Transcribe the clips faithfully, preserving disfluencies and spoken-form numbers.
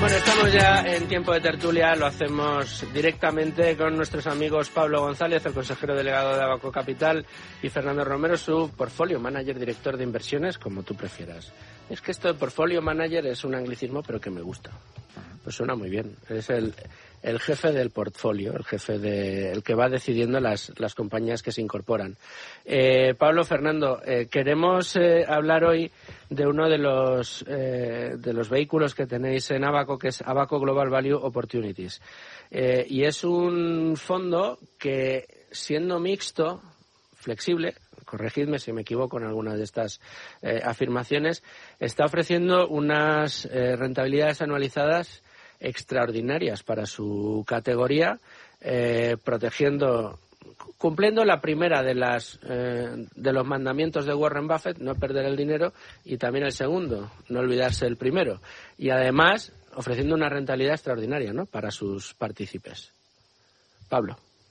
Bueno, estamos ya en tiempo de tertulia, lo hacemos directamente con nuestros amigos Pablo González, el consejero delegado de Abaco Capital, y Fernando Romero, su portfolio manager, director de inversiones, como tú prefieras. Es que esto de portfolio manager es un anglicismo, pero que me gusta. Pues suena muy bien. Es el, el jefe del portfolio, el jefe de, el que va decidiendo las, las compañías que se incorporan. Eh, Pablo, Fernando, eh, queremos eh, hablar hoy de uno de los eh, de los vehículos que tenéis en Abaco, que es Abaco Global Value Opportunities. Eh, y es un fondo que, siendo mixto, flexible, corregidme si me equivoco en algunas de estas eh, afirmaciones, está ofreciendo unas eh, rentabilidades anualizadas extraordinarias para su categoría, eh, protegiendo, cumpliendo la primera de las eh, de los mandamientos de Warren Buffett, no perder el dinero, y también el segundo, no olvidarse el primero, y además ofreciendo una rentabilidad extraordinaria, ¿no?, para sus partícipes. Pablo.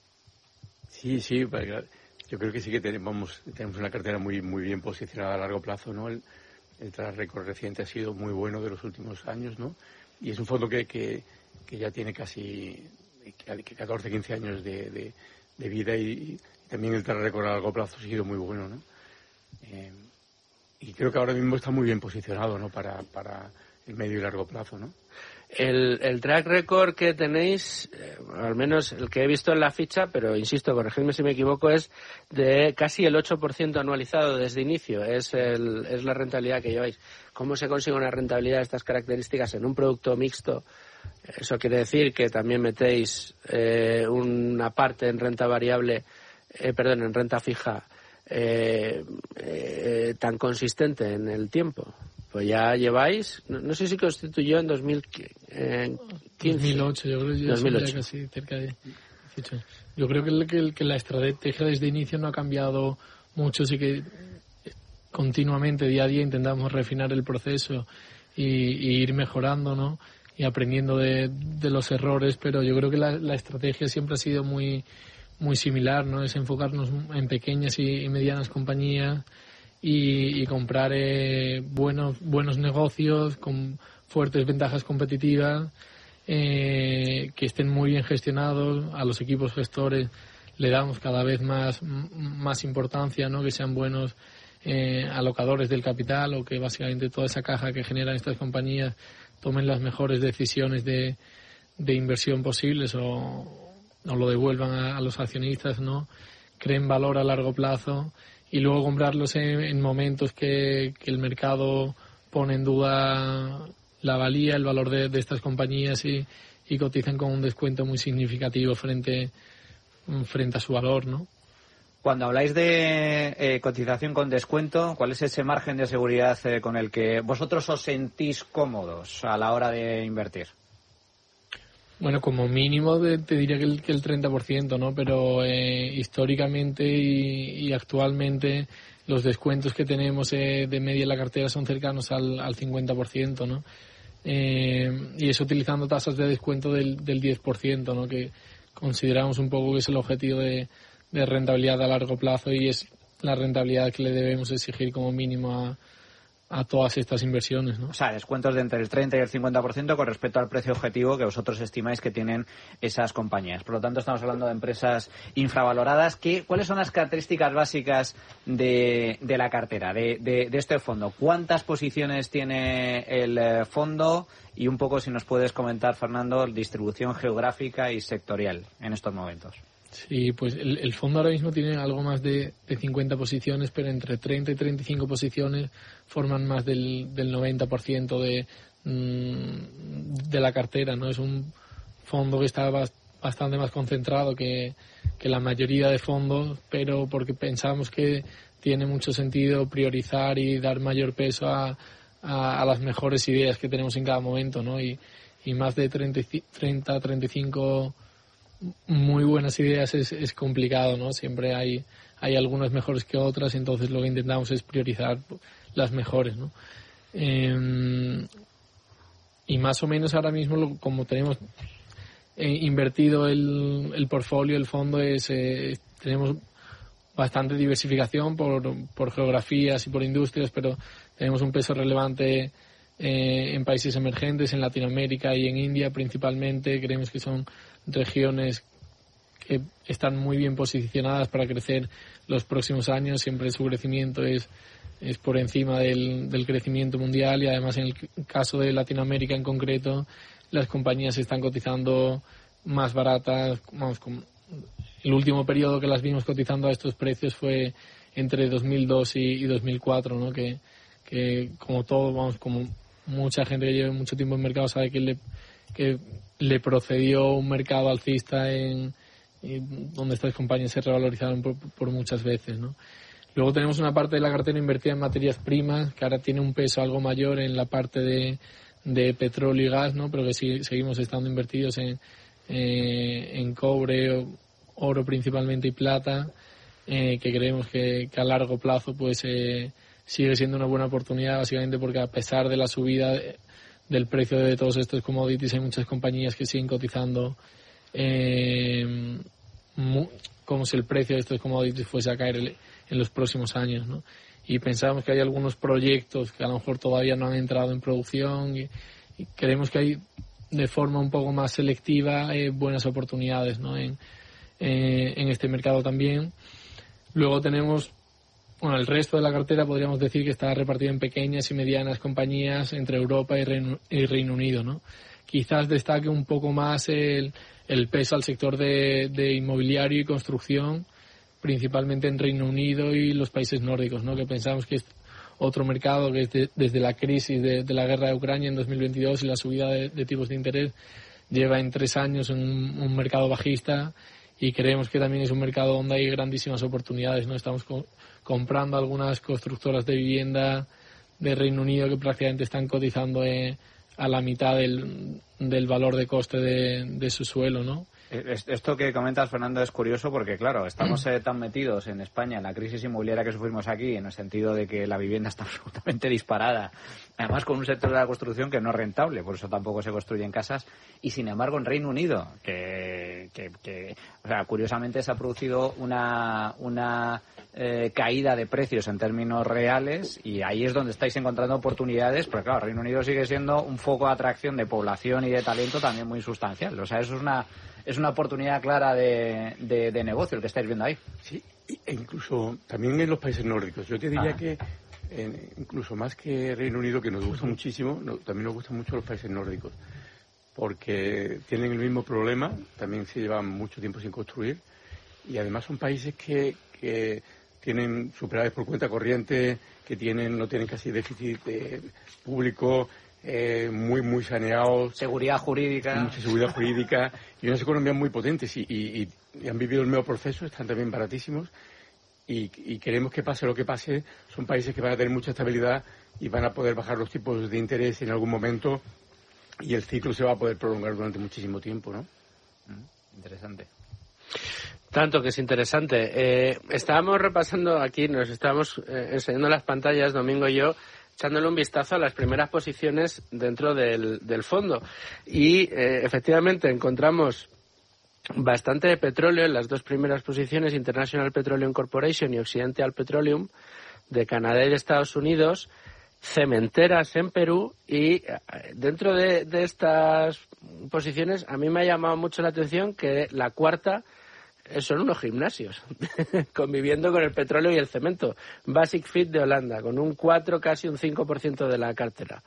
Sí, sí, yo creo que sí que tenemos, tenemos una cartera muy muy bien posicionada a largo plazo, ¿no? El, el track record reciente ha sido muy bueno de los últimos años, ¿no? Y es un fondo que, que, que ya tiene casi catorce, quince años de, de, de vida, y, y también el track record a largo plazo ha sido muy bueno, ¿no? Eh, y creo que ahora mismo está muy bien posicionado, ¿no?, para, para el medio y largo plazo, ¿no? El, el track record que tenéis, eh, al menos el que he visto en la ficha, pero insisto, corregidme si me equivoco, es de casi el ocho por ciento anualizado desde inicio. Es, el, es la rentabilidad que lleváis. ¿Cómo se consigue una rentabilidad de estas características en un producto mixto? Eso quiere decir que también metéis eh, una parte en renta variable, eh, perdón, en renta fija, eh, eh, tan consistente en el tiempo. Pues ya lleváis, no, no sé si constituyó en dos mil quince. dos mil ocho, yo creo que ya dos mil ocho. Casi cerca de dieciocho. Yo creo que, que, que la estrategia desde inicio no ha cambiado mucho, sí que continuamente, día a día, intentamos refinar el proceso y, y ir mejorando, ¿no?, y aprendiendo de, de los errores, pero yo creo que la, la estrategia siempre ha sido muy, muy similar, ¿no? Es enfocarnos en pequeñas y, y medianas compañías, Y, y comprar eh, buenos buenos negocios con fuertes ventajas competitivas, eh, que estén muy bien gestionados. A los equipos gestores le damos cada vez más más importancia, ¿no?, que sean buenos eh, alocadores del capital, o que básicamente toda esa caja que generan estas compañías tomen las mejores decisiones de, de inversión posibles, o, o lo devuelvan a, a los accionistas, ¿no?, creen valor a largo plazo, y luego comprarlos en, en momentos que, que el mercado pone en duda la valía, el valor de, de estas compañías, y, y cotizan con un descuento muy significativo frente, frente a su valor, ¿no? Cuando habláis de eh, cotización con descuento, ¿cuál es ese margen de seguridad eh, con el que vosotros os sentís cómodos a la hora de invertir? Bueno, como mínimo de, te diría que el, que el treinta por ciento, ¿no? Pero eh, históricamente y, y actualmente los descuentos que tenemos eh, de media en la cartera son cercanos al, al cincuenta por ciento, ¿no? Eh, y eso utilizando tasas de descuento del, del diez por ciento, ¿no?, que consideramos un poco que es el objetivo de, de rentabilidad a largo plazo, y es la rentabilidad que le debemos exigir como mínimo a a todas estas inversiones, ¿no? O sea, descuentos de entre el treinta y el cincuenta por ciento con respecto al precio objetivo que vosotros estimáis que tienen esas compañías. Por lo tanto, estamos hablando de empresas infravaloradas. ¿Qué, ¿Cuáles son las características básicas de, de la cartera, de, de, de este fondo? ¿Cuántas posiciones tiene el fondo? Y un poco, si nos puedes comentar, Fernando, distribución geográfica y sectorial en estos momentos. Sí, pues el, el fondo ahora mismo tiene algo más de, de cincuenta posiciones, pero entre treinta y treinta y cinco posiciones forman más del, del noventa por ciento de, de la cartera, ¿no? Es un fondo que está bastante más concentrado que, que la mayoría de fondos, pero porque pensamos que tiene mucho sentido priorizar y dar mayor peso a, a, a las mejores ideas que tenemos en cada momento, ¿no? Y, y más de treinta, treinta y cinco muy buenas ideas es, es complicado, ¿no? Siempre hay, hay algunas mejores que otras, entonces lo que intentamos es priorizar las mejores, ¿no? Eh, y más o menos ahora mismo, lo, como tenemos eh, invertido el, el portfolio, el fondo, es eh, tenemos bastante diversificación por, por geografías y por industrias, pero tenemos un peso relevante eh, en países emergentes, en Latinoamérica y en India principalmente. Creemos que son regiones que están muy bien posicionadas para crecer los próximos años. Siempre su crecimiento es, es por encima del, del crecimiento mundial, y además en el caso de Latinoamérica en concreto, las compañías están cotizando más baratas. Vamos, como el último periodo que las vimos cotizando a estos precios fue entre dos mil dos y, y dos mil cuatro, ¿no? Que, que como todo, vamos, como mucha gente que lleva mucho tiempo en mercado sabe que le, que le procedió un mercado alcista en, en donde estas compañías se revalorizaron por, por muchas veces, ¿no? Luego tenemos una parte de la cartera invertida en materias primas, que ahora tiene un peso algo mayor en la parte de, de petróleo y gas, ¿no? Pero que sí, seguimos estando invertidos en, eh, en cobre, oro principalmente y plata, eh, que creemos que, que a largo plazo pues eh, sigue siendo una buena oportunidad, básicamente porque a pesar de la subida de, del precio de todos estos commodities, hay muchas compañías que siguen cotizando eh, mu- como si el precio de estos commodities fuese a caer el, en los próximos años, ¿no? Y pensamos que hay algunos proyectos que a lo mejor todavía no han entrado en producción, y, y creemos que hay de forma un poco más selectiva eh, buenas oportunidades, ¿no? en, eh, en este mercado también. Luego tenemos, bueno, el resto de la cartera podríamos decir que está repartido en pequeñas y medianas compañías entre Europa y Reino, y Reino Unido, ¿no? Quizás destaque un poco más el, el peso al sector de, de inmobiliario y construcción, principalmente en Reino Unido y los países nórdicos, ¿no? Que pensamos que es otro mercado que es de, desde la crisis de, de la guerra de Ucrania en dos mil veintidós y la subida de, de tipos de interés lleva en tres años en un, un mercado bajista, y creemos que también es un mercado donde hay grandísimas oportunidades, ¿no? Estamos co- comprando algunas constructoras de vivienda de Reino Unido que prácticamente están cotizando eh, a la mitad del, del valor de coste de, de su suelo, ¿no? Esto que comentas, Fernando, es curioso porque, claro, estamos eh, tan metidos en España en la crisis inmobiliaria que sufrimos aquí, en el sentido de que la vivienda está absolutamente disparada, además con un sector de la construcción que no es rentable, por eso tampoco se construyen casas, y sin embargo en Reino Unido, que, que, que o sea, curiosamente se ha producido una, una eh, caída de precios en términos reales, y ahí es donde estáis encontrando oportunidades, porque claro, Reino Unido sigue siendo un foco de atracción de población y de talento también muy sustancial. O sea, eso es una es una oportunidad clara de, de, de negocio el que estáis viendo ahí. Sí, e incluso también en los países nórdicos. Yo te diría Ah. que eh, incluso más que Reino Unido, que nos gusta muchísimo, no, también nos gustan mucho los países nórdicos, porque tienen el mismo problema, también se llevan mucho tiempo sin construir, y además son países que, que tienen superávit por cuenta corriente, que tienen no tienen casi déficit eh, público, eh, muy muy saneados, Seguridad jurídica. mucha seguridad jurídica, y unas economías muy potentes, y, y, y han vivido el mismo proceso, están también baratísimos, y, y queremos que pase lo que pase, son países que van a tener mucha estabilidad y van a poder bajar los tipos de interés en algún momento, y el ciclo se va a poder prolongar durante muchísimo tiempo, ¿no? Mm, interesante. Tanto que es interesante. Eh, estábamos repasando aquí, nos estábamos eh, enseñando las pantallas, Domingo y yo, echándole un vistazo a las primeras posiciones dentro del, del fondo. Y eh, efectivamente encontramos bastante de petróleo en las dos primeras posiciones, International Petroleum Corporation y Occidental Petroleum, de Canadá y de Estados Unidos, cementeras en Perú, y dentro de, de estas posiciones a mí me ha llamado mucho la atención que la cuarta son unos gimnasios conviviendo con el petróleo y el cemento. Basic Fit de Holanda, con un cuatro, casi un cinco por ciento de la cartera.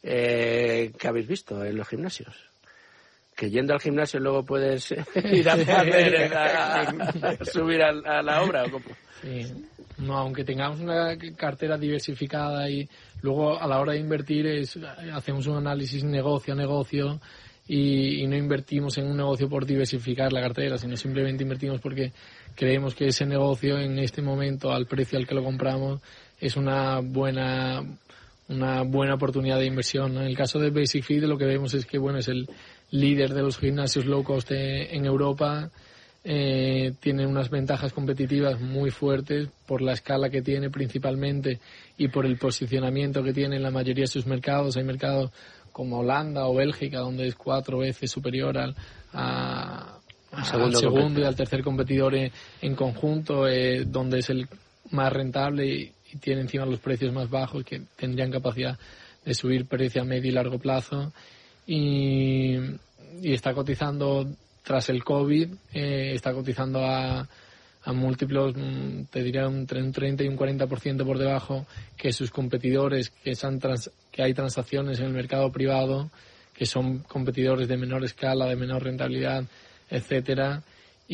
Eh, ¿Qué habéis visto en los gimnasios? Que yendo al gimnasio luego puedes ir a, hacer, a, a subir a, a la obra. ¿O cómo? Sí. No, aunque tengamos una cartera diversificada y luego a la hora de invertir es, hacemos un análisis negocio a negocio y, y no invertimos en un negocio por diversificar la cartera, sino simplemente invertimos porque creemos que ese negocio en este momento, al precio al que lo compramos, es una buena una buena oportunidad de inversión, ¿no? En el caso de Basic Fit lo que vemos es que bueno es el líder de los gimnasios low cost de, en Europa. Eh, tiene unas ventajas competitivas muy fuertes por la escala que tiene principalmente y por el posicionamiento que tiene en la mayoría de sus mercados. Hay mercados como Holanda o Bélgica donde es cuatro veces superior al, a, a, segundo al segundo y al tercer competidor en, en conjunto, eh, donde es el más rentable y, y tiene encima los precios más bajos, que tendrían capacidad de subir precio a medio y largo plazo y, y está cotizando tras el COVID, eh, está cotizando a, a múltiplos, te diría entre un treinta y un cuarenta por ciento por debajo que sus competidores, que, son trans, que hay transacciones en el mercado privado, que son competidores de menor escala, de menor rentabilidad, etcétera.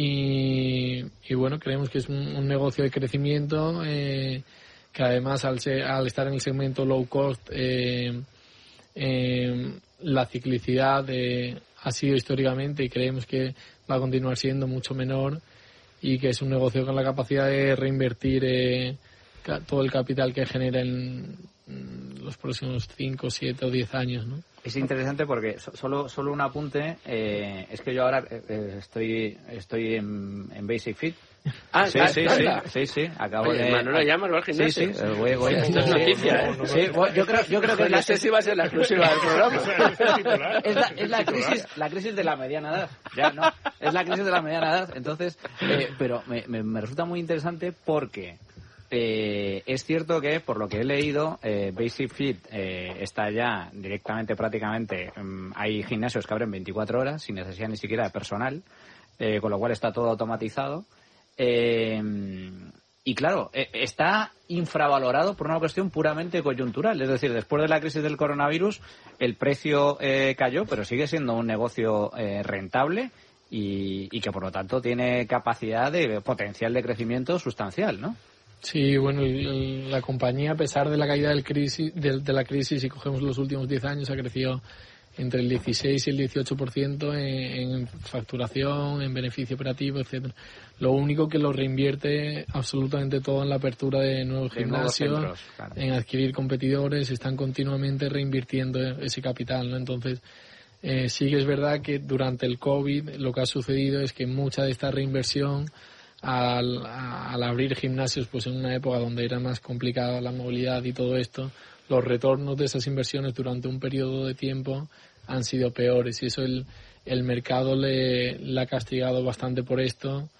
Y, y bueno, creemos que es un, un negocio de crecimiento eh, que además al, ser, al estar en el segmento low cost, eh, eh, la ciclicidad eh, ha sido históricamente y creemos que va a continuar siendo mucho menor y que es un negocio con la capacidad de reinvertir eh, ca- todo el capital que genera en, en los próximos cinco, siete o diez años, ¿no? Es interesante porque so- solo solo un apunte, eh, es que yo ahora eh, estoy estoy en, en Basic Fit. Ah, sí, ah, sí, sí, sí, sí, acabo Oye, de... Manolo, llamas al Sí, gimnasio. sí, eh, voy, voy. Esto es noticia, ¿eh? Sí, voy- yo creo, yo creo que es la, No sé si va a ser la exclusiva del programa. es la, es la crisis, la crisis de la mediana edad. Ya, no, es la crisis de la mediana edad. Entonces, eh, pero me, me, me resulta muy interesante porque eh, es cierto que, por lo que he leído, eh, Basic Fit eh, está ya directamente, prácticamente, um, hay gimnasios que abren veinticuatro horas sin necesidad ni siquiera de personal, eh, con lo cual está todo automatizado. Eh, y claro, eh, está infravalorado por una cuestión puramente coyuntural. Es decir, después de la crisis del coronavirus, el precio eh, cayó, pero sigue siendo un negocio eh, rentable y, y que, por lo tanto, tiene capacidad de potencial de crecimiento sustancial, ¿no? Sí, bueno, el- el- la compañía, a pesar de la caída del crisis, de, de la crisis, si cogemos los últimos diez años, ha crecido entre el dieciséis y el dieciocho por ciento en, en facturación, en beneficio operativo, etcétera. Lo único que lo reinvierte absolutamente todo en la apertura de nuevos De nuevos gimnasios, centros, claro. en adquirir competidores, están continuamente reinvirtiendo ese capital, ¿no? Entonces, eh, sí que es verdad que durante el COVID lo que ha sucedido es que mucha de esta reinversión al, a- al abrir gimnasios pues en una época donde era más complicada la movilidad y todo esto, los retornos de esas inversiones durante un periodo de tiempo han sido peores y eso el, el mercado le, le ha castigado bastante por esto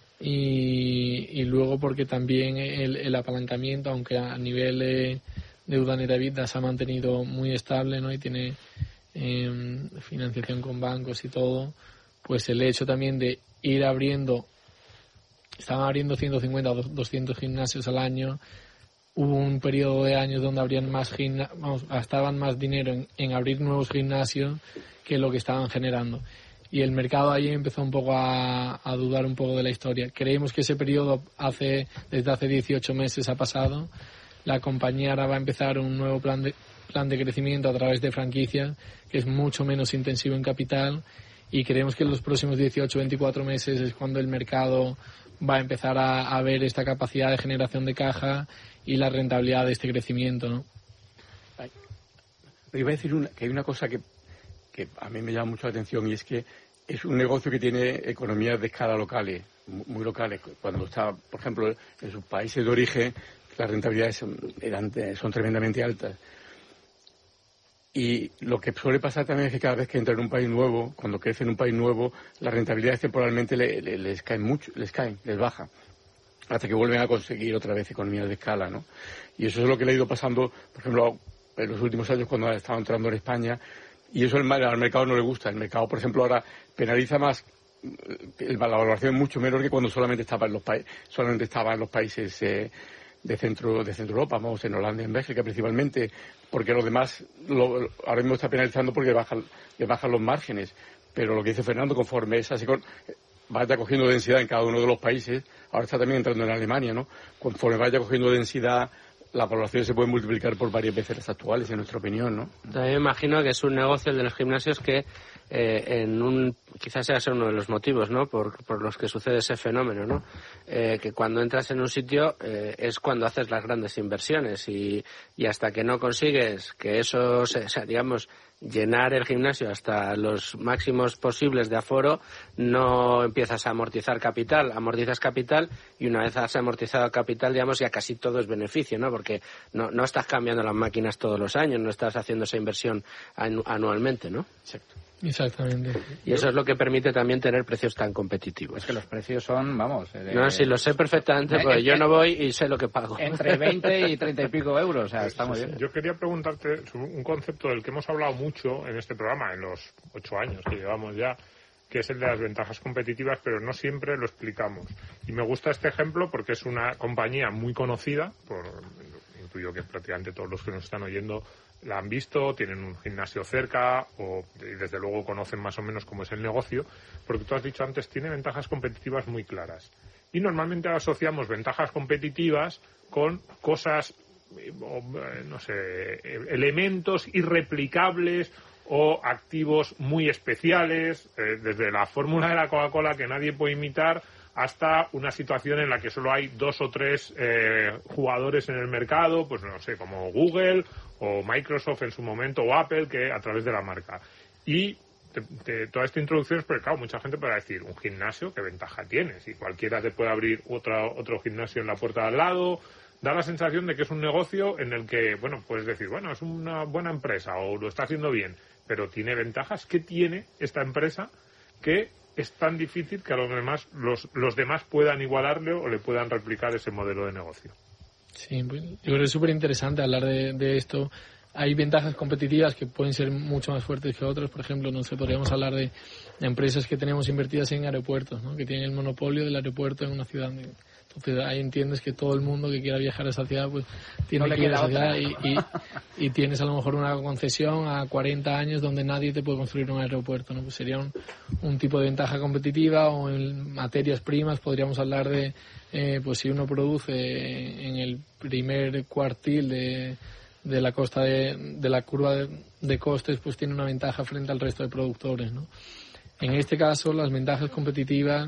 y, y luego porque también el, el apalancamiento, aunque a nivel de deuda neta EBITDA se ha mantenido muy estable, ¿no? Y tiene eh, financiación con bancos y todo, pues el hecho también de ir abriendo, estaban abriendo ciento cincuenta o doscientos gimnasios al año, hubo un periodo de años donde habrían más gimna- vamos, gastaban más dinero en, en abrir nuevos gimnasios que lo que estaban generando. Y el mercado ahí empezó un poco a, a dudar un poco de la historia. Creemos que ese periodo hace desde hace dieciocho meses ha pasado. La compañía ahora va a empezar un nuevo plan de, plan de crecimiento a través de franquicias, que es mucho menos intensivo en capital. Y creemos que en los próximos dieciocho a veinticuatro meses es cuando el mercado va a empezar a, a ver esta capacidad de generación de caja y la rentabilidad de este crecimiento, ¿no? Pero iba a decir una, que hay una cosa que, que a mí me llama mucho la atención y es que es un negocio que tiene economías de escala locales, mu- muy locales. Cuando está, por ejemplo, en sus países de origen, las rentabilidades son, eran, son tremendamente altas. Y lo que suele pasar también es que cada vez que entra en un país nuevo, cuando crece en un país nuevo, las rentabilidades temporalmente le- le- les caen mucho, les caen, les bajan, hasta que vuelven a conseguir otra vez economías de escala, ¿no? Y eso es lo que le ha ido pasando, por ejemplo, en los últimos años cuando ha estado entrando en España, y eso al, al mercado no le gusta. El mercado, por ejemplo, ahora penaliza más, eh, la valoración es mucho menor que cuando solamente estaba en los, pa solamente estaba en los países eh, de centro de centro Europa, vamos, en Holanda y en Bélgica principalmente, porque los demás lo, ahora mismo está penalizando porque bajan, le bajan los márgenes. Pero lo que dice Fernando, conforme esa se con, vaya cogiendo densidad en cada uno de los países, ahora está también entrando en Alemania, ¿no? Conforme vaya cogiendo densidad, la población se puede multiplicar por varias veces las actuales, en nuestra opinión, ¿no? También me imagino que es un negocio el de los gimnasios que eh, en un quizás sea uno de los motivos, ¿no? Por, por los que sucede ese fenómeno, ¿no? Eh, que cuando entras en un sitio eh, es cuando haces las grandes inversiones y, y hasta que no consigues que eso, se, o sea, digamos, llenar el gimnasio hasta los máximos posibles de aforo, no empiezas a amortizar capital, amortizas capital y una vez has amortizado capital, digamos, ya casi todo es beneficio, ¿no? Porque no, no estás cambiando las máquinas todos los años, no estás haciendo esa inversión anu anualmente, ¿no? Exacto. Exactamente. Y eso es lo lo que permite también tener precios tan competitivos. Es que los precios son, vamos... Eh, no, sí, lo sé perfectamente, porque eh, yo eh, no voy y sé lo que pago. Entre veinte y treinta y pico euros, o sea, está muy bien. Yo quería preguntarte un concepto del que hemos hablado mucho en este programa, en los ocho años que llevamos ya, que es el de las ventajas competitivas, pero no siempre lo explicamos. Y me gusta este ejemplo porque es una compañía muy conocida, por, intuyo que prácticamente todos los que nos están oyendo la han visto, tienen un gimnasio cerca o y desde luego conocen más o menos cómo es el negocio, porque tú has dicho antes, tiene ventajas competitivas muy claras. Y normalmente asociamos ventajas competitivas con cosas, no sé, elementos irreplicables o activos muy especiales, eh, desde la fórmula de la Coca-Cola que nadie puede imitar hasta una situación en la que solo hay dos o tres eh, jugadores en el mercado, pues no sé, como Google o Microsoft en su momento o Apple, que a través de la marca. Y te, te, toda esta introducción es porque, claro, mucha gente podrá decir, un gimnasio, ¿qué ventaja tiene? Si cualquiera te puede abrir otra, otro gimnasio en la puerta de al lado. Da la sensación de que es un negocio en el que, bueno, puedes decir, bueno, es una buena empresa o lo está haciendo bien, pero tiene ventajas. ¿Qué tiene esta empresa que es tan difícil que a los demás, los, los demás puedan igualarle o le puedan replicar ese modelo de negocio? Sí, pues, yo creo que es súper interesante hablar de, de esto. Hay ventajas competitivas que pueden ser mucho más fuertes que otras. Por ejemplo, no sé, podríamos hablar de, de empresas que tenemos invertidas en aeropuertos, ¿no? Que tienen el monopolio del aeropuerto en una ciudad. Entonces ahí entiendes que todo el mundo que quiera viajar a esa ciudad pues tiene no que ir a esa otra. ciudad y, y, y tienes a lo mejor una concesión a cuarenta años donde nadie te puede construir un aeropuerto, ¿no? Pues sería un, un tipo de ventaja competitiva. O en materias primas podríamos hablar de eh, pues si uno produce en el primer cuartil de, de la costa de, de la curva de, de costes, pues tiene una ventaja frente al resto de productores, ¿no? En este caso las ventajas competitivas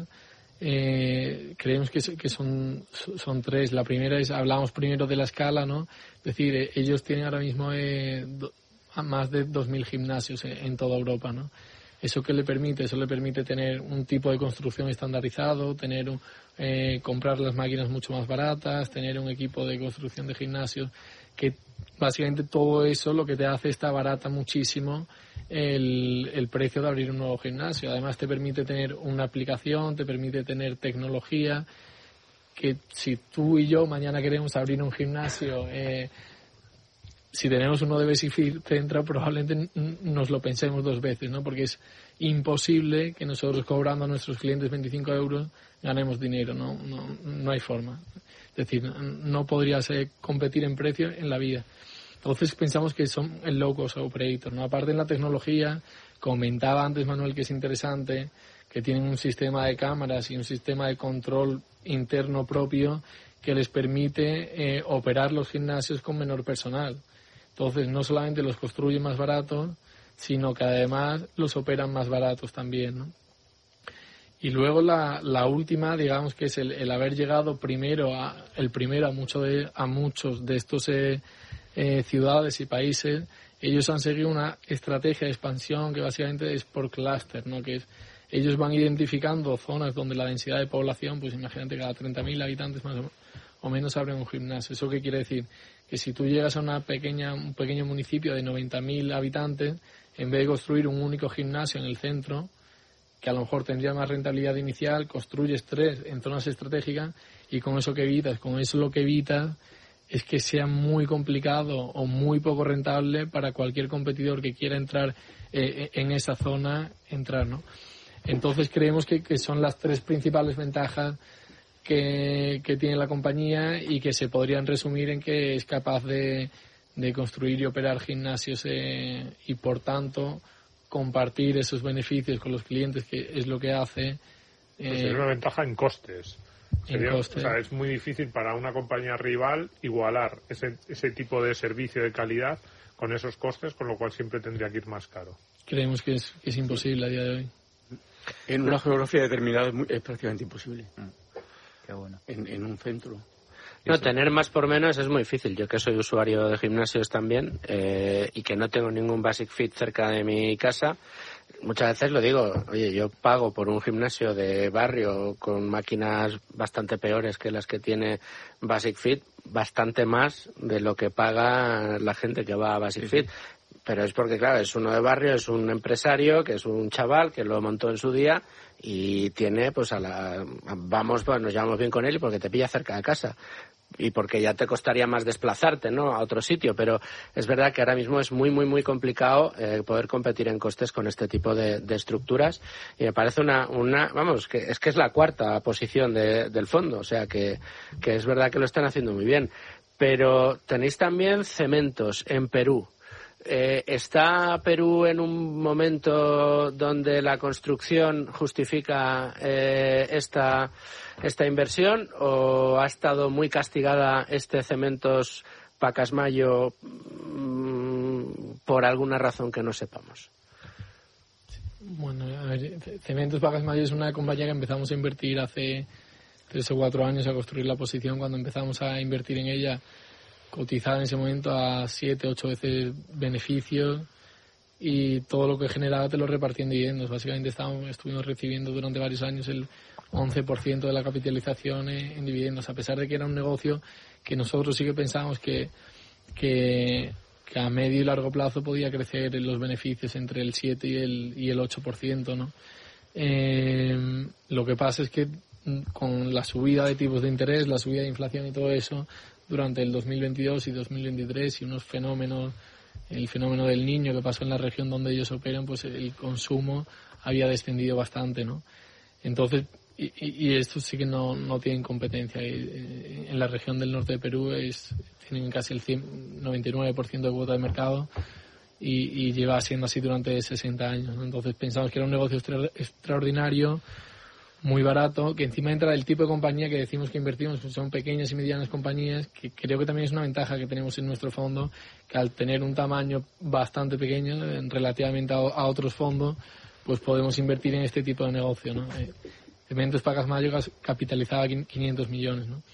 Eh, creemos que, que son, son tres. La primera es, hablamos primero de la escala, ¿no? Es decir, eh, ellos tienen ahora mismo eh, do, más de dos mil gimnasios en, en toda Europa, ¿no? ¿Eso qué le permite? Eso le permite tener un tipo de construcción estandarizado, tener un, eh, comprar las máquinas mucho más baratas, tener un equipo de construcción de gimnasios, que básicamente todo eso lo que te hace es te abarata muchísimo el, el precio de abrir un nuevo gimnasio. Además te permite tener una aplicación, te permite tener tecnología, que si tú y yo mañana queremos abrir un gimnasio, eh, si tenemos uno de Basic Fit Central, probablemente nos lo pensemos dos veces, ¿no? Porque es imposible que nosotros, cobrando a nuestros clientes veinticinco euros, ganemos dinero, ¿no? No, no hay forma. Es decir, no podrías eh, competir en precio en la vida. Entonces pensamos que son el low cost operator, ¿no? Aparte en la tecnología, comentaba antes Manuel que es interesante, que tienen un sistema de cámaras y un sistema de control interno propio que les permite eh, operar los gimnasios con menor personal. Entonces no solamente los construyen más baratos, sino que además los operan más baratos también, ¿no? Y luego la, la última, digamos que es el, el haber llegado primero a, el primero a, mucho de, a muchos de estos eh, eh, ciudades y países. Ellos han seguido una estrategia de expansión que básicamente es por clúster, ¿no? Que es, ellos van identificando zonas donde la densidad de población, pues imagínate, cada treinta mil habitantes más o, o menos abren un gimnasio. ¿Eso qué quiere decir? Que si tú llegas a una pequeña, un pequeño municipio de noventa mil habitantes, en vez de construir un único gimnasio en el centro, que a lo mejor tendría más rentabilidad inicial, construyes tres en zonas estratégicas y con eso que evitas, con eso lo que evitas es que sea muy complicado o muy poco rentable para cualquier competidor que quiera entrar eh, en esa zona, entrar, ¿no? Entonces creemos que, que son las tres principales ventajas que, que tiene la compañía y que se podrían resumir en que es capaz de, de construir y operar gimnasios eh, y por tanto compartir esos beneficios con los clientes, que es lo que hace. Eh, pues es una ventaja en costes. Sería, en costes. O sea, es muy difícil para una compañía rival igualar ese, ese tipo de servicio de calidad con esos costes, con lo cual siempre tendría que ir más caro. Creemos que es, que es imposible a día de hoy. En una geografía determinada es, muy, es prácticamente imposible. Qué bueno. En, en un centro. No, Eso. tener más por menos es muy difícil. Yo que soy usuario de gimnasios también eh, y que no tengo ningún Basic Fit cerca de mi casa, muchas veces lo digo, oye, yo pago por un gimnasio de barrio con máquinas bastante peores que las que tiene Basic Fit, bastante más de lo que paga la gente que va a Basic Sí, Fit. sí. pero es porque, claro, es uno de barrio, es un empresario, que es un chaval que lo montó en su día y tiene, pues, a la... Vamos, pues, nos llevamos bien con él y porque te pilla cerca de casa. Y porque ya te costaría más desplazarte, ¿no?, a otro sitio, pero es verdad que ahora mismo es muy, muy, muy complicado eh, poder competir en costes con este tipo de, de estructuras, y me parece una, una vamos, que es que es la cuarta posición de, del fondo, o sea que, que es verdad que lo están haciendo muy bien. Pero tenéis también cementos en Perú. Eh, ¿Está Perú en un momento donde la construcción justifica eh, esta, esta inversión, o ha estado muy castigada este Cementos Pacasmayo mmm, por alguna razón que no sepamos? Bueno, a ver, Cementos Pacasmayo es una compañía que empezamos a invertir hace tres o cuatro años, a construir la posición. Cuando empezamos a invertir en ella, cotizada en ese momento a siete, ocho veces beneficios, y todo lo que generaba te lo repartía en dividendos. Básicamente estábamos, estuvimos recibiendo durante varios años el once por ciento de la capitalización en dividendos, a pesar de que era un negocio que nosotros sí que pensábamos que, que, que a medio y largo plazo podía crecer en los beneficios entre el siete y el, y el ocho por ciento, ¿no? Eh, lo que pasa es que con la subida de tipos de interés, la subida de inflación y todo eso, durante el dos mil veintidós y dos mil veintitrés, y unos fenómenos, el fenómeno del Niño que pasó en la región donde ellos operan, pues el consumo había descendido bastante, ¿no? Entonces, y, y esto sí que no, no tienen competencia. En la región del norte de Perú es, tienen casi el cien, noventa y nueve por ciento de cuota de mercado, y, y lleva siendo así durante sesenta años, ¿no? Entonces pensamos que era un negocio extra, extraordinario, muy barato, que encima entra el tipo de compañía que decimos que invertimos, pues son pequeñas y medianas compañías, que creo que también es una ventaja que tenemos en nuestro fondo, que al tener un tamaño bastante pequeño relativamente a, a otros fondos, pues podemos invertir en este tipo de negocio, ¿no? Eh, Cementos Pacasmayo capitalizaba quinientos millones, ¿no?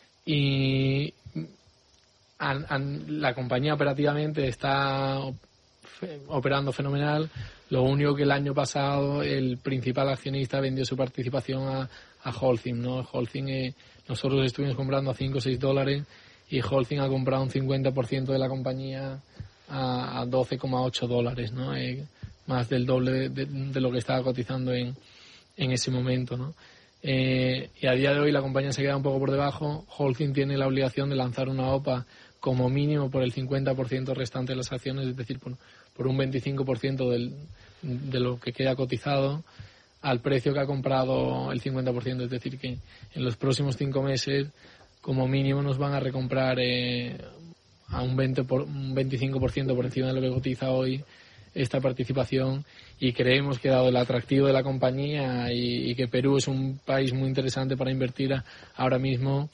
Y an, an, la compañía operativamente está operando fenomenal. Lo único que el año pasado el principal accionista vendió su participación a, a Holcim, ¿no? Holcim, eh, nosotros estuvimos comprando a cinco o seis dólares y Holcim ha comprado un cincuenta por ciento de la compañía a, a doce coma ocho dólares, ¿no? Eh, más del doble de, de, de lo que estaba cotizando en, en ese momento, ¿no? Eh, y a día de hoy la compañía se queda un poco por debajo. Holcim tiene la obligación de lanzar una O P A como mínimo por el cincuenta por ciento restante de las acciones, es decir, por, por un veinticinco por ciento del, de lo que queda cotizado al precio que ha comprado el cincuenta por ciento. Es decir, que en los próximos cinco meses como mínimo nos van a recomprar eh, a un, veinte por, un veinticinco por ciento por encima de lo que cotiza hoy esta participación, y creemos que dado el atractivo de la compañía y, y que Perú es un país muy interesante para invertir a, ahora mismo,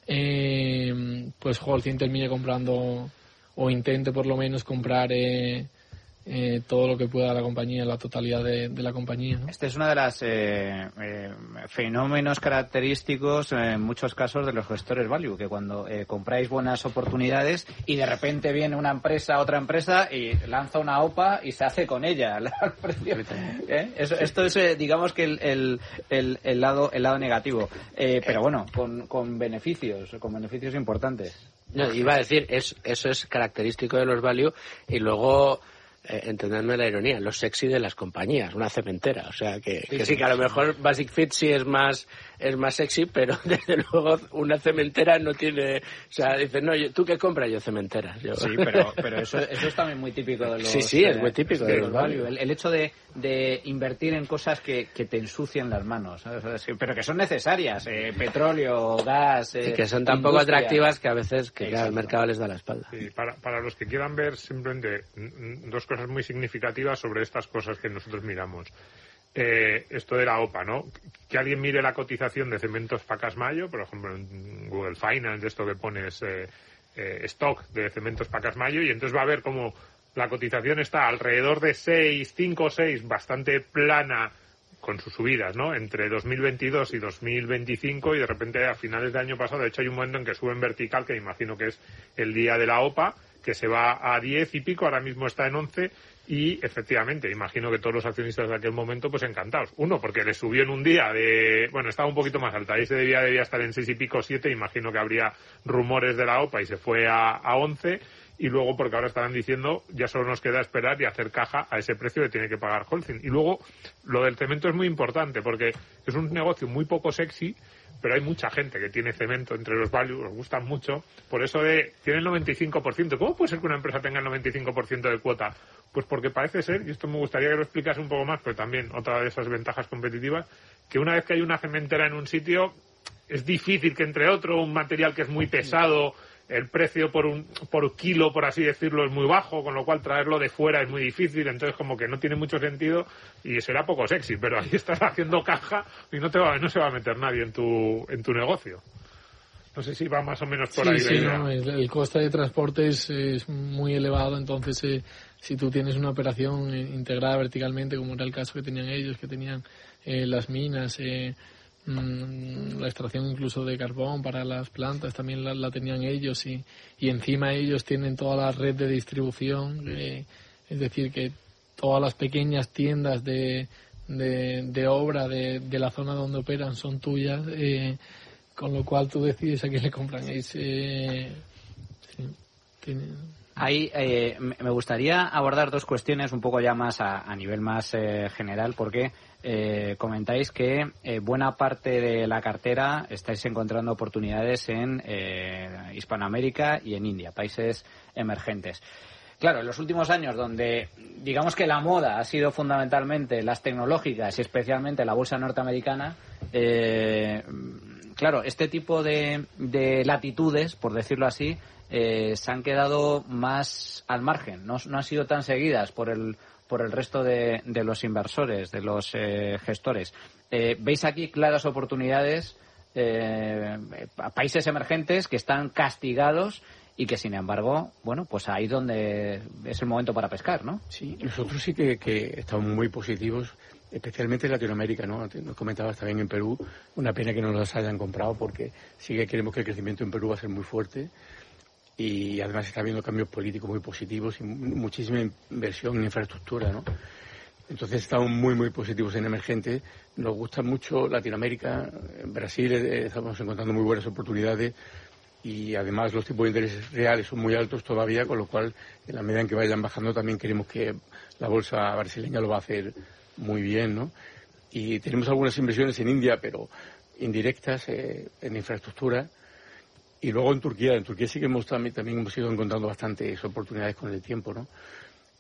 eh, pues Holcim termine comprando, o intente por lo menos comprar eh, eh, todo lo que pueda la compañía, la totalidad de, de la compañía, ¿no? Este es uno de los eh, eh, fenómenos característicos eh, en muchos casos de los gestores value, que cuando eh, compráis buenas oportunidades y de repente viene una empresa, otra empresa y lanza una O P A y se hace con ella al precio. ¿Eh? Eso, esto es, eh, digamos que el, el, el, el lado el lado negativo, eh, pero bueno, con, con beneficios, con beneficios importantes. No, iba a decir, es, eso es característico de los value, y luego Eh, entendedme la ironía, lo sexy de las compañías, una cementera, o sea que sí, que, sí, que a lo mejor Basic Fit sí es más es más sexy, pero desde luego una cementera no tiene, o sea, dices, no, yo, ¿tú qué compras? Yo cementeras. Yo. Sí, pero pero eso eso es también muy típico de los Sí, sí, es muy típico de, de los value. El, el hecho de, de invertir en cosas que, que te ensucian las manos, ¿sabes? O sea, pero que son necesarias, eh, petróleo, gas, eh, y que son tan poco atractivas que a veces que claro, el mercado les da la espalda. Sí, para, para los que quieran ver simplemente dos cosas muy significativas sobre estas cosas que nosotros miramos. Eh, esto de la O P A, ¿no? Que alguien mire la cotización de Cementos Pacasmayo, por ejemplo, en Google Finance, de esto que pones eh, eh, stock de Cementos Pacasmayo, y entonces va a ver cómo la cotización está alrededor de seis, cinco o seis, bastante plana con sus subidas, ¿no? Entre dos mil veintidós y dos mil veinticinco, y de repente a finales de año pasado, de hecho hay un momento en que sube en vertical, que imagino que es el día de la O P A, que se va a diez y pico, ahora mismo está en once, y efectivamente, imagino que todos los accionistas de aquel momento, pues encantados. Uno, porque le subió en un día de, bueno, estaba un poquito más alta, ahí se debía, debía estar en seis y pico, siete, imagino que habría rumores de la O P A y se fue a, a once, y luego porque ahora estarán diciendo ya solo nos queda esperar y hacer caja a ese precio que tiene que pagar Holcim. Y luego lo del cemento es muy importante porque es un negocio muy poco sexy, pero hay mucha gente que tiene cemento entre los values, os gustan mucho, por eso de tiene el noventa y cinco por ciento. ¿Cómo puede ser que una empresa tenga el noventa y cinco por ciento de cuota? Pues porque parece ser, y esto me gustaría que lo explicase un poco más, pero también otra de esas ventajas competitivas, que una vez que hay una cementera en un sitio, es difícil que entre otro, un material que es muy pesado, el precio por un por kilo, por así decirlo, es muy bajo, con lo cual traerlo de fuera es muy difícil, entonces como que no tiene mucho sentido y será poco sexy, pero ahí estás haciendo caja y no te va, no se va a meter nadie en tu en tu negocio. No sé si va más o menos por sí, ahí. Sí, la no, el, el coste de transporte es, es muy elevado, entonces eh, si tú tienes una operación eh, integrada verticalmente, como era el caso que tenían ellos, que tenían eh, las minas, eh, la extracción incluso de carbón para las plantas también la, la tenían ellos y, y encima ellos tienen toda la red de distribución, eh, es decir que todas las pequeñas tiendas de, de, de obra de, de la zona donde operan son tuyas, eh, con lo cual tú decides a quién le compran. Es, eh, sí, tiene... Ahí eh, me gustaría abordar dos cuestiones un poco ya más a, a nivel más eh, general, porque eh, comentáis que eh, buena parte de la cartera estáis encontrando oportunidades en eh, Hispanoamérica y en India, países emergentes. Claro, en los últimos años donde digamos que la moda ha sido fundamentalmente las tecnológicas y especialmente la bolsa norteamericana, eh, claro, este tipo de, de latitudes, por decirlo así, Eh, se han quedado más al margen, no, no han sido tan seguidas por el por el resto de, de los inversores, de los eh, gestores. Eh, ¿Veis aquí claras oportunidades eh, a países emergentes que están castigados y que, sin embargo, bueno, pues ahí es donde es el momento para pescar, ¿no? Sí, nosotros sí que, que estamos muy positivos, especialmente en Latinoamérica, ¿no? Nos comentabas también en Perú, una pena que no nos hayan comprado porque sí que creemos que el crecimiento en Perú va a ser muy fuerte. Y además está habiendo cambios políticos muy positivos y muchísima inversión en infraestructura, ¿no? Entonces estamos muy, muy positivos en emergentes. Nos gusta mucho Latinoamérica. En Brasil eh, estamos encontrando muy buenas oportunidades y además los tipos de intereses reales son muy altos todavía, con lo cual en la medida en que vayan bajando también queremos que la bolsa brasileña lo va a hacer muy bien, ¿no? Y tenemos algunas inversiones en India, pero indirectas, eh, en infraestructura. Y luego en Turquía, en Turquía sí que hemos también, también hemos ido encontrando bastantes oportunidades con el tiempo, ¿no?